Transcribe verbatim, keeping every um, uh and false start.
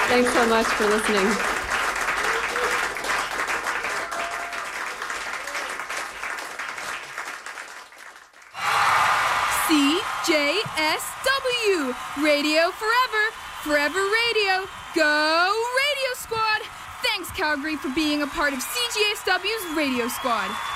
Thanks so much for listening. C J S W, Radio Forever, Forever Radio, go Radio Squad! Thanks, Calgary, for being a part of C J S W's Radio Squad.